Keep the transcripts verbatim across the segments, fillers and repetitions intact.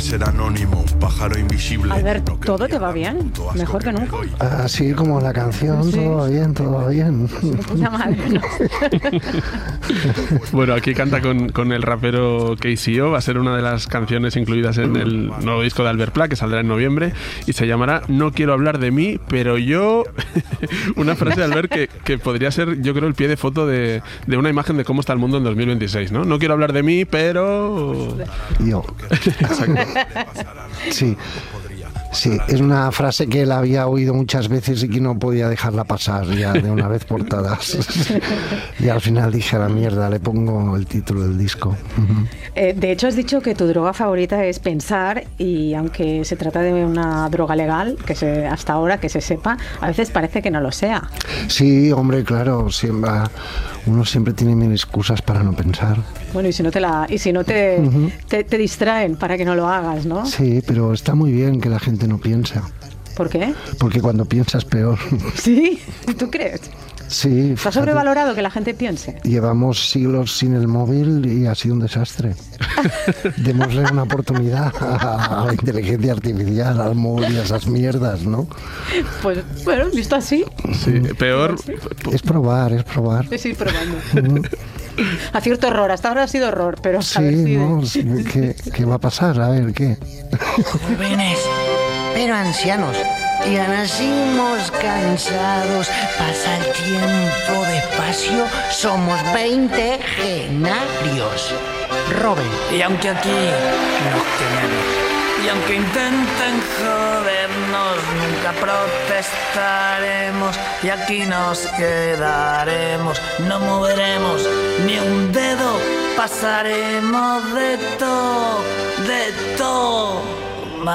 ser anónimo, un pájaro invisible. Albert, no todo te va bien, mejor que nunca. Así como la canción, sí. Todo va bien, todo va bien. Puta madre, ¿no? Bueno, aquí canta con, con el rapero K C O, va a ser una de las canciones incluidas en el nuevo disco de Albert Pla, que saldrá en noviembre, y se llamará No quiero hablar de mí, pero yo... Una frase de Albert que, que podría ser, yo creo, el pie de foto de, de una imagen de cómo está el mundo en dos mil veintiséis, ¿no? No quiero hablar de mí, pero... Yo. Exacto. Sí. Sí, es una frase que él había oído muchas veces y que no podía dejarla pasar ya de una vez por todas. Y al final dije, a la mierda, le pongo el título del disco. Eh, de hecho, has dicho que tu droga favorita es pensar, y aunque se trata de una droga legal, que se, hasta ahora que se sepa, a veces parece que no lo sea. Sí, hombre, claro, siempre, uno siempre tiene mil excusas para no pensar. Bueno, y si no te la, y si no te, uh-huh. te, te distraen para que no lo hagas, ¿no? Sí, pero está muy bien que la gente no piensa. ¿Por qué? Porque cuando piensas peor. ¿Sí? ¿Tú crees? Sí. ¿Está sobrevalorado que la gente piense? Llevamos siglos sin el móvil y ha sido un desastre. Démosle una oportunidad a la inteligencia artificial, al móvil y a esas mierdas, ¿no? Pues, bueno, visto así. Sí, peor... Sí. Es probar, es probar. Es ir probando. A cierto horror, hasta ahora ha sido horror, pero sí, a ver si... ¿no? De... ¿Qué, ¿Qué va a pasar? A ver, ¿qué? Jóvenes, pero ancianos. Ya nacimos cansados, pasa el tiempo despacio, somos veinte genarios. Robin. Y aunque aquí nos quememos, y aunque intenten jodernos, nunca protestaremos, y aquí nos quedaremos, no moveremos ni un dedo, pasaremos de todo, de todo.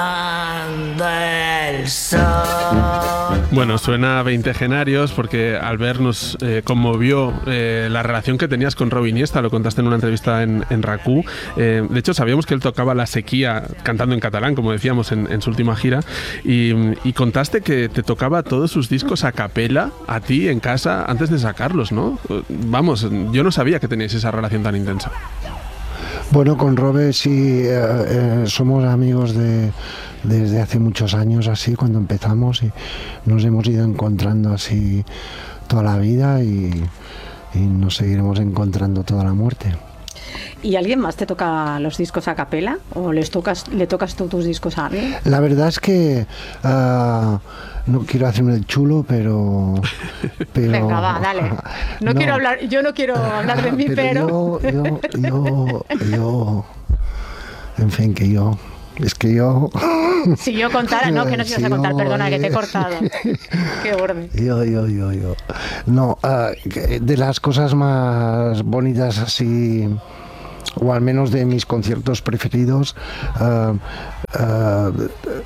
Manda el sol. Bueno, suena a veintegenarios porque Albert nos eh, conmovió eh, la relación que tenías con Robin Iniesta, lo contaste en una entrevista en, en RACU. Eh, de hecho, sabíamos que él tocaba la sequía cantando en catalán, como decíamos, en, en su última gira, y, y contaste que te tocaba todos sus discos a capela, a ti, en casa, antes de sacarlos, ¿no? Vamos, yo no sabía que teníais esa relación tan intensa. Bueno, con Robe sí, eh, eh, somos amigos de, desde hace muchos años, así, cuando empezamos, y nos hemos ido encontrando así toda la vida y, y nos seguiremos encontrando toda la muerte. ¿Y alguien más te toca los discos a capela? ¿O les tocas, le tocas tú tus discos a alguien? La verdad es que uh, no quiero hacerme el chulo, pero... pero Venga, va, dale. No, no quiero hablar, yo no quiero hablar de mí, pero... pero... Yo, yo, yo, yo... En fin, que yo... Es que yo... Si yo contara... No, que no se ibas a contar, perdona, que te he cortado. Qué borde. Yo, yo, yo, yo... No, uh, de las cosas más bonitas así... o al menos de mis conciertos preferidos, uh, uh,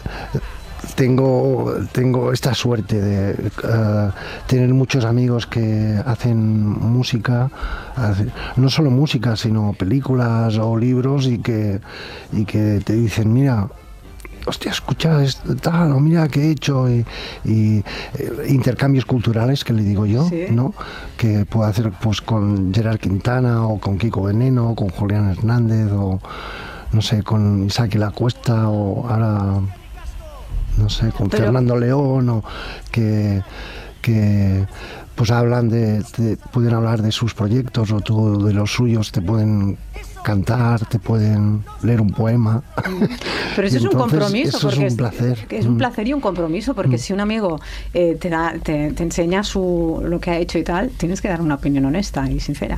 tengo, tengo esta suerte de uh, tener muchos amigos que hacen música, hace, no solo música, sino películas o libros, y que, y que te dicen, mira, hostia, escucha esto, tal, o mira qué he hecho, y, y eh, intercambios culturales, que le digo yo, ¿sí? ¿No? Que puedo hacer pues con Gerard Quintana, o con Kiko Veneno, o con Julián Hernández, o no sé, con Isaac La Cuesta, o ahora, no sé, con Pero... Fernando León, o que... que pues hablan de, de, pueden hablar de sus proyectos, o tú de los suyos, te pueden cantar, te pueden leer un poema. Pero eso es un compromiso, eso porque es un placer. Es un placer y un compromiso, porque mm. si un amigo eh, te, da, te, te enseña su, lo que ha hecho y tal, tienes que dar una opinión honesta y sincera.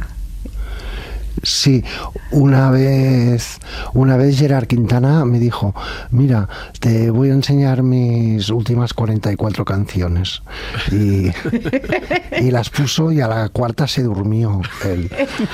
Sí, una vez, una vez Gerard Quintana me dijo, mira, te voy a enseñar mis últimas cuarenta y cuatro canciones. Y, y las puso, y a la cuarta se durmió él.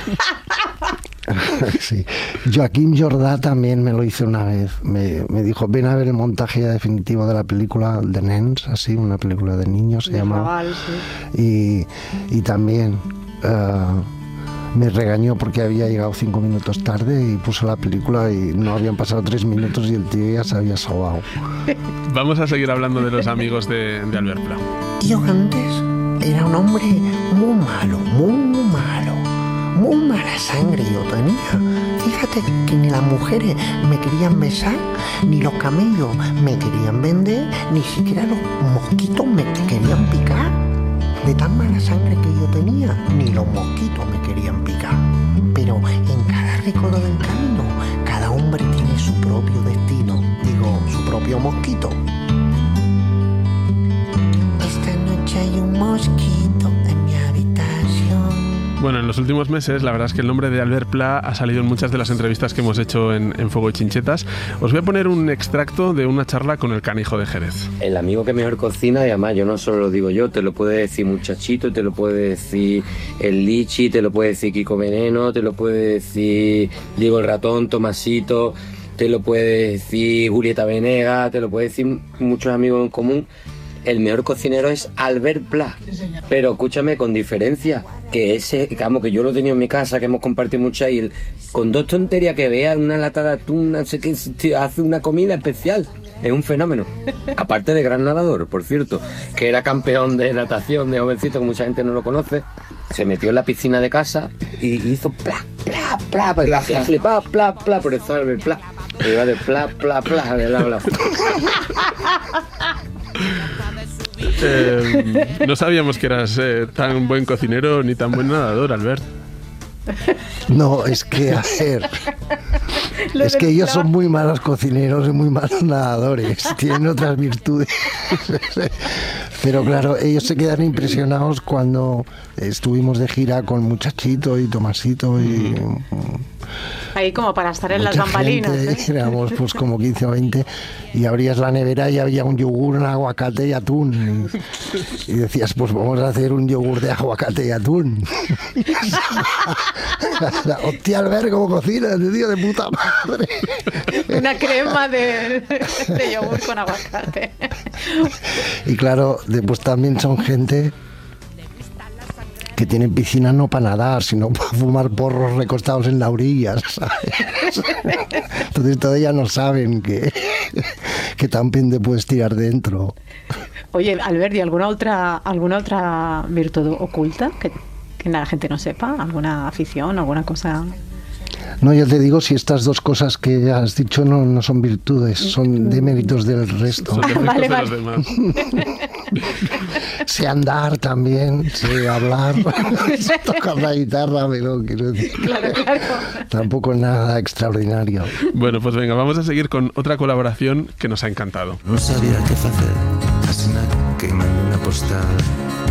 Sí. Joaquim Jordà también me lo hizo una vez. Me, me dijo, ven a ver el montaje ya definitivo de la película de Nens, así, una película de niños, se llama. Sí. Y, y también... Uh, me regañó porque había llegado cinco minutos tarde y puso la película y no habían pasado tres minutos y el tío ya se había sobado. Vamos a seguir hablando de los amigos de, de Albert Pla. Yo antes era un hombre muy malo, muy malo. Muy mala sangre yo tenía. fíjate que ni las mujeres me querían besar, ni los camellos me querían vender, ni siquiera los mosquitos me querían picar. De tan mala sangre que yo tenía, ni los mosquitos me querían picar. Pero en cada recodo del camino, cada hombre tiene su propio destino, digo, su propio mosquito. Esta noche hay un mosquito en mi habitación. Bueno, en los últimos meses la verdad es que el nombre de Albert Pla ha salido en muchas de las entrevistas que hemos hecho en, en Fuego y Chinchetas. Os voy a poner un extracto de una charla con el Canijo de Jerez. El amigo que mejor cocina, y además yo no solo lo digo yo, te lo puede decir Muchachito, te lo puede decir el Lichi, te lo puede decir Kiko Veneno, te lo puede decir Diego el Ratón, Tomasito, te lo puede decir Julieta Venegas, te lo puede decir muchos amigos en común. El mejor cocinero es Albert Pla, pero escúchame, con diferencia, que ese, digamos, que yo lo he tenido en mi casa, que hemos compartido mucho y él, con dos tonterías que vea una lata de atún, no sé qué, hace una comida especial. Es un fenómeno. Aparte de gran nadador, por cierto, que era campeón de natación de jovencito, que mucha gente no lo conoce, se metió en la piscina de casa y hizo pla, pla, pla, pla, pla, pla, pla, pla, por eso Albert Pla. Iba de pla, pla, pla, de la, la. Eh, no sabíamos que eras eh, tan buen cocinero ni tan buen nadador, Albert. No, es que, a ver, es que ellos son muy malos cocineros y muy malos nadadores, tienen otras virtudes. Pero claro, ellos se quedan impresionados cuando estuvimos de gira con Muchachito y Tomasito y... Ahí como para estar en las bambalinas. Gente, ¿eh? Éramos pues como quince o veinte y abrías la nevera y había un yogur, un aguacate y atún. Y, y decías, pues vamos a hacer un yogur de aguacate y atún. Hostia, Albert, ¿cómo cocinas? Tío, de puta madre. Una crema de, de yogur con aguacate. Y claro, después también son gente que tienen piscina no para nadar, sino para fumar porros recostados en la orilla, ¿sabes? Entonces todavía no saben que, que también te puedes tirar dentro. Oye, Albert, ¿y alguna otra, alguna otra virtud oculta que, que la gente no sepa? ¿Alguna afición, alguna cosa? No, yo te digo, si estas dos cosas que has dicho no, no son virtudes, son deméritos del resto. Son defectos vale, de vale. los demás. Sé andar también, sé hablar, sé tocar la guitarra, pero quiero decir, Claro, claro. tampoco nada extraordinario. Bueno, pues venga, vamos a seguir con otra colaboración que nos ha encantado. No sabía qué hacer, así que mandé una postal